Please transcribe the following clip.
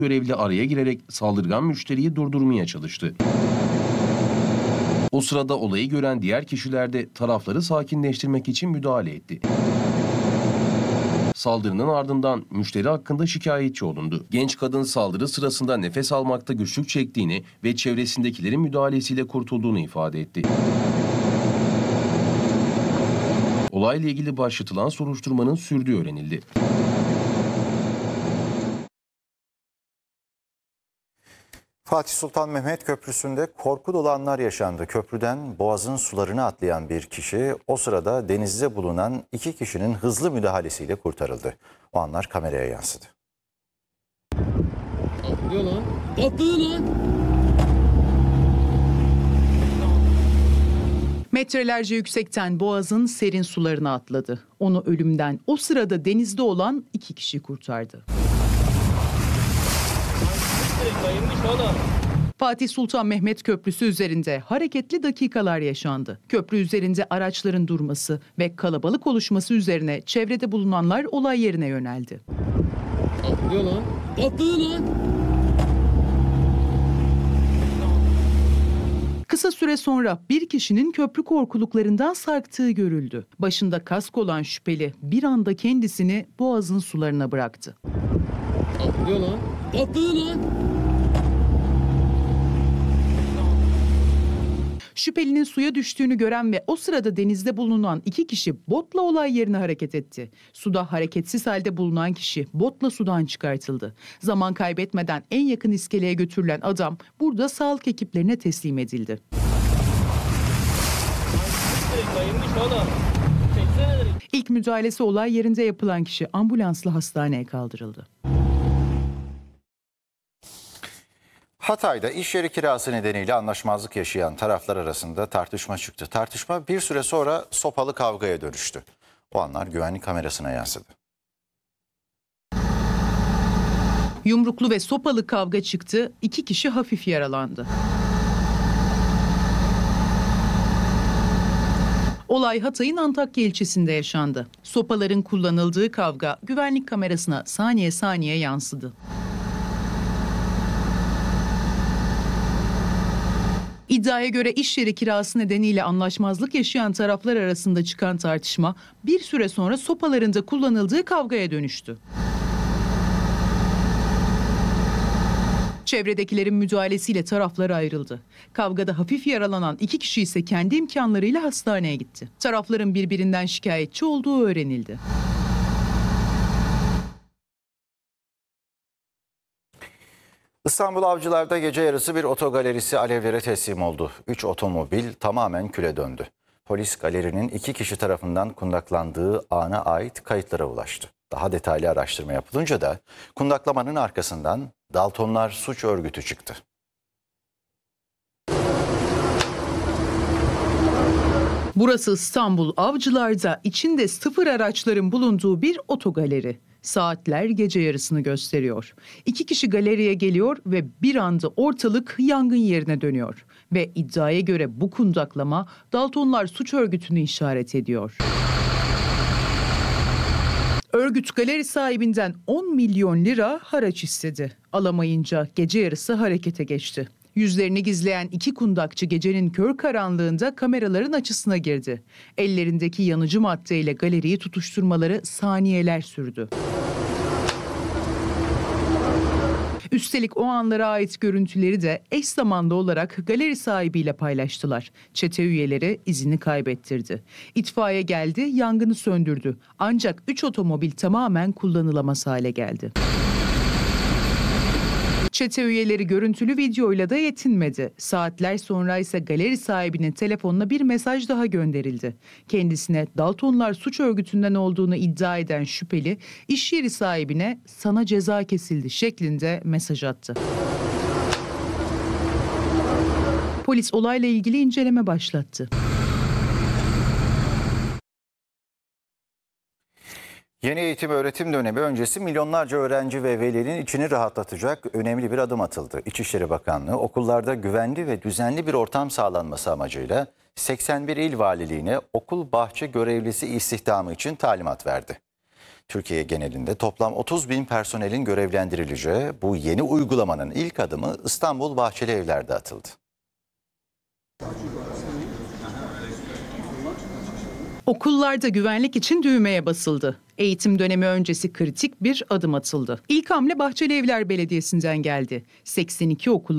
Görevli araya girerek saldırgan müşteriyi durdurmaya çalıştı. O sırada olayı gören diğer kişiler de tarafları sakinleştirmek için müdahale etti. Saldırının ardından müşteri hakkında şikayetçi olundu. Genç kadın saldırı sırasında nefes almakta güçlük çektiğini ve çevresindekilerin müdahalesiyle kurtulduğunu ifade etti. Olayla ilgili başlatılan soruşturmanın sürdüğü öğrenildi. Fatih Sultan Mehmet Köprüsü'nde korku dolu anlar yaşandı. Köprüden boğazın sularını atlayan bir kişi o sırada denizde bulunan 2 kişinin hızlı müdahalesiyle kurtarıldı. O anlar kameraya yansıdı. Atlıyor lan. Atlıyor lan. Metrelerce yüksekten boğazın serin sularına atladı. Onu ölümden o sırada denizde olan 2 kişi kurtardı. Fatih Sultan Mehmet Köprüsü üzerinde hareketli dakikalar yaşandı. Köprü üzerinde araçların durması ve kalabalık oluşması üzerine çevrede bulunanlar olay yerine yöneldi. Atlıyor lan. Atlıyor lan. Kısa süre sonra bir kişinin köprü korkuluklarından sarktığı görüldü. Başında kask olan şüpheli bir anda kendisini boğazın sularına bıraktı. Atlıyor lan. Atlıyor lan. Şüphelinin suya düştüğünü gören ve o sırada denizde bulunan 2 kişi botla olay yerine hareket etti. Suda hareketsiz halde bulunan kişi botla sudan çıkartıldı. Zaman kaybetmeden en yakın iskeleye götürülen adam burada sağlık ekiplerine teslim edildi. İlk müdahalesi olay yerinde yapılan kişi ambulansla hastaneye kaldırıldı. Hatay'da iş yeri kirası nedeniyle anlaşmazlık yaşayan taraflar arasında tartışma çıktı. Tartışma bir süre sonra sopalı kavgaya dönüştü. O anlar güvenlik kamerasına yansıdı. Yumruklu ve sopalı kavga çıktı, 2 kişi hafif yaralandı. Olay Hatay'ın Antakya ilçesinde yaşandı. Sopaların kullanıldığı kavga güvenlik kamerasına saniye saniye yansıdı. İddiaya göre iş yeri kirası nedeniyle anlaşmazlık yaşayan taraflar arasında çıkan tartışma bir süre sonra sopaların da kullanıldığı kavgaya dönüştü. Çevredekilerin müdahalesiyle taraflar ayrıldı. Kavgada hafif yaralanan 2 kişi ise kendi imkanlarıyla hastaneye gitti. Tarafların birbirinden şikayetçi olduğu öğrenildi. İstanbul Avcılar'da gece yarısı bir otogalerisi alevlere teslim oldu. 3 otomobil tamamen küle döndü. Polis galerinin 2 kişi tarafından kundaklandığı ana ait kayıtlara ulaştı. Daha detaylı araştırma yapılınca da kundaklamanın arkasından Daltonlar suç örgütü çıktı. Burası İstanbul Avcılar'da içinde 0 araçların bulunduğu bir otogaleri. Saatler gece yarısını gösteriyor. 2 kişi galeriye geliyor ve bir anda ortalık yangın yerine dönüyor. Ve iddiaya göre bu kundaklama Daltonlar suç örgütünü işaret ediyor. Örgüt galeri sahibinden 10 milyon lira haraç istedi. Alamayınca gece yarısı harekete geçti. Yüzlerini gizleyen 2 kundakçı gecenin kör karanlığında kameraların açısına girdi. Ellerindeki yanıcı maddeyle galeriyi tutuşturmaları saniyeler sürdü. Üstelik o anlara ait görüntüleri de eş zamanlı olarak galeri sahibiyle paylaştılar. Çete üyeleri izini kaybettirdi. İtfaiye geldi, yangını söndürdü. Ancak 3 otomobil tamamen kullanılamaz hale geldi. Çete üyeleri görüntülü videoyla da yetinmedi. Saatler sonra ise galeri sahibinin telefonuna bir mesaj daha gönderildi. Kendisine Daltonlar suç örgütünden olduğunu iddia eden şüpheli, iş yeri sahibine "sana ceza kesildi" şeklinde mesaj attı. Polis olayla ilgili inceleme başlattı. Yeni eğitim öğretim dönemi öncesi milyonlarca öğrenci ve velinin içini rahatlatacak önemli bir adım atıldı. İçişleri Bakanlığı okullarda güvenli ve düzenli bir ortam sağlanması amacıyla 81 il valiliğine okul bahçe görevlisi istihdamı için talimat verdi. Türkiye genelinde toplam 30 bin personelin görevlendirileceği bu yeni uygulamanın ilk adımı İstanbul Bahçeli Evler'de atıldı. Okullarda güvenlik için düğmeye basıldı. Eğitim dönemi öncesi kritik bir adım atıldı. İlk hamle Bahçelievler Belediyesi'nden geldi. 82 okulu